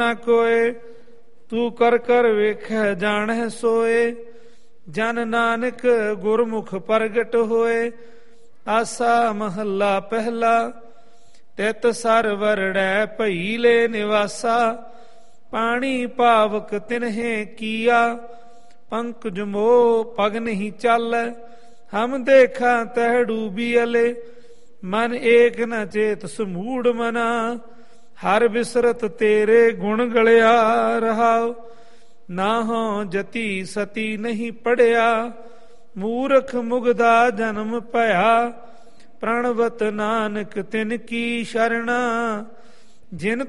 ਨਾ ਕੋਏ, ਤੂੰ ਕਰ ਕਰ ਵੇਖੈ ਜਾਣੈ ਸੋਏ। ਜਨ ਨਾਨਕ ਗੁਰਮੁਖ ਪ੍ਰਗਟ ਹੋਏ, ਆਸਾ ਮਹੱਲਾ ਪਹਿਲਾ। ਤਿਤ ਸਰ ਵਰੜੈ ਭਈ ਲੈ ਨਿਵਾਸਾ, ਪਾਣੀ ਪਾਵਕ ਤਿਨਹੇ ਕੀਆ। ਪੰਕਜ ਮੋਹ ਪਗ ਨਹੀਂ ਚਾਲੈ, ਹਮ ਦੇਖਾ ਤਹਿ ਡੂਬੀ ਅਲੇ। ਮਨ ਏਕ ਨ ਚੇਤ ਸਮੂੜ ਮਨਾ, ਹਰ ਬਿਸਰਤ ਤੇਰੇ ਗੁਣ ਗਲਿਆ ਰਹਾਉ। ਨਾਹੋ ਜਤੀ ਸਤੀ ਨਹੀਂ ਪੜਿਆ, ਮੂਰਖ ਮੁਗਦਾ ਜਨਮ ਭਇਆ। ਪ੍ਰਣਵਤ ਨਾਨਕ ਤਿਨ ਕੀ ਸ਼ਰਣਾ, ਜਿਨ